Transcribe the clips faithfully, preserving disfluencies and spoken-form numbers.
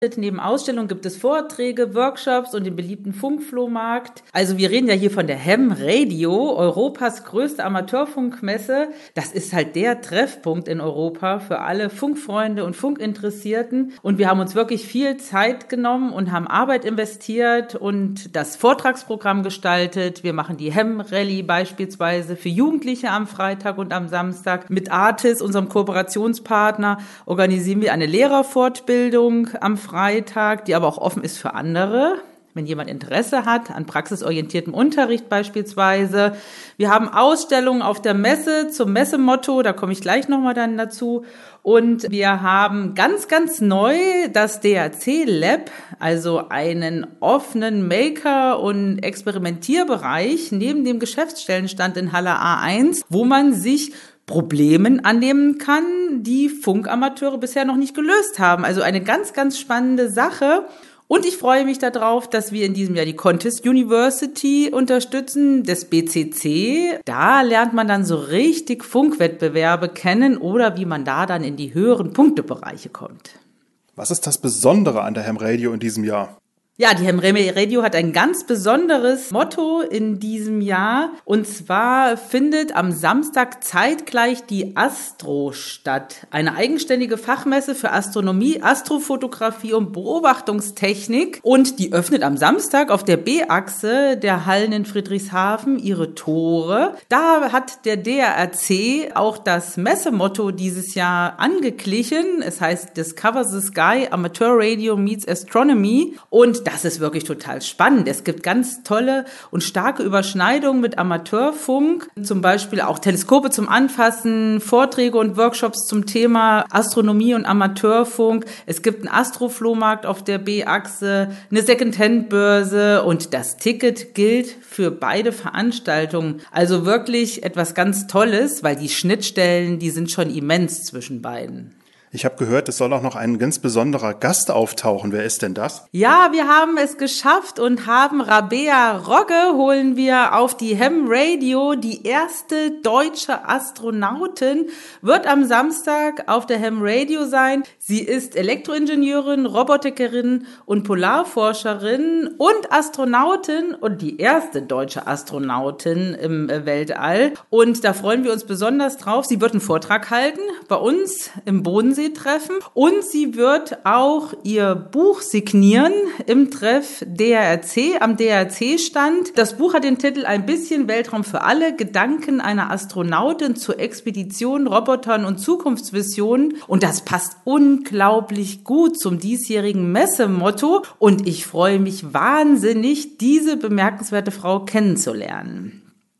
Neben Ausstellungen gibt es Vorträge, Workshops und den beliebten Funkflohmarkt. Also wir reden ja hier von der Ham Radio, Europas größte Amateurfunkmesse. Das ist halt der Treffpunkt in Europa für alle Funkfreunde und Funkinteressierten. Und wir haben uns wirklich viel Zeit genommen und haben Arbeit investiert und das Vortragsprogramm gestaltet. Wir machen die Ham Rally beispielsweise für Jugendliche am Freitag und am Samstag. Mit Artis, unserem Kooperationspartner, organisieren wir eine Lehrerfortbildung am Freitag, die aber auch offen ist für andere, wenn jemand Interesse hat an praxisorientiertem Unterricht beispielsweise. Wir haben Ausstellungen auf der Messe zum Messemotto, da komme ich gleich nochmal dann dazu. Und wir haben ganz, ganz neu das D A C Lab, also einen offenen Maker- und Experimentierbereich neben dem Geschäftsstellenstand in Halle A eins, wo man sich Problemen annehmen kann, die Funkamateure bisher noch nicht gelöst haben. Also eine ganz, ganz spannende Sache. Und ich freue mich darauf, dass wir in diesem Jahr die Contest University unterstützen, des B C C. Da lernt man dann so richtig Funkwettbewerbe kennen oder wie man da dann in die höheren Punktebereiche kommt. Was ist das Besondere an der Ham Radio in diesem Jahr? Ja, die Ham Radio hat ein ganz besonderes Motto in diesem Jahr. Und zwar findet am Samstag zeitgleich die Astro statt. Eine eigenständige Fachmesse für Astronomie, Astrofotografie und Beobachtungstechnik. Und die öffnet am Samstag auf der B-Achse der Hallen in Friedrichshafen ihre Tore. Da hat der D A R C auch das Messemotto dieses Jahr angeglichen. Es heißt Discover the Sky, Amateur Radio meets Astronomy. Und das ist wirklich total spannend. Es gibt ganz tolle und starke Überschneidungen mit Amateurfunk, zum Beispiel auch Teleskope zum Anfassen, Vorträge und Workshops zum Thema Astronomie und Amateurfunk. Es gibt einen Astroflohmarkt auf der B-Achse, eine Secondhand-Börse und das Ticket gilt für beide Veranstaltungen. Also wirklich etwas ganz Tolles, weil die Schnittstellen, die sind schon immens zwischen beiden. Ich habe gehört, es soll auch noch ein ganz besonderer Gast auftauchen. Wer ist denn das? Ja, wir haben es geschafft und haben Rabea Rogge holen wir auf die Ham Radio. Die erste deutsche Astronautin wird am Samstag auf der Ham Radio sein. Sie ist Elektroingenieurin, Robotikerin und Polarforscherin und Astronautin und die erste deutsche Astronautin im Weltall. Und da freuen wir uns besonders drauf. Sie wird einen Vortrag halten bei uns im Bodensee treffen und sie wird auch ihr Buch signieren im Treff D A R C, am D A R C-Stand. Das Buch hat den Titel Ein bisschen Weltraum für alle, Gedanken einer Astronautin zur Expedition, Robotern und Zukunftsvisionen. Und das passt unglaublich gut zum diesjährigen Messemotto und ich freue mich wahnsinnig, diese bemerkenswerte Frau kennenzulernen.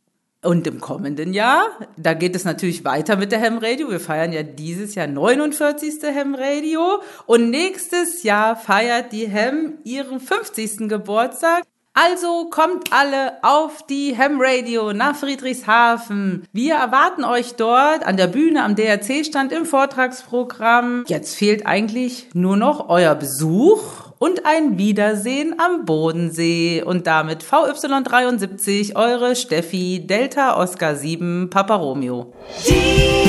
Und im kommenden Jahr, da geht es natürlich weiter mit der Ham Radio. Wir feiern ja dieses Jahr neunundvierzigste Ham Radio. Und nächstes Jahr feiert die Ham ihren fünfzigsten Geburtstag. Also kommt alle auf die Ham Radio nach Friedrichshafen. Wir erwarten euch dort an der Bühne, am D A R C-Stand, im Vortragsprogramm. Jetzt fehlt eigentlich nur noch euer Besuch und ein Wiedersehen am Bodensee. Und damit V Y dreiundsiebzig, eure Steffi, Delta Oscar sieben, Papa Romeo. Die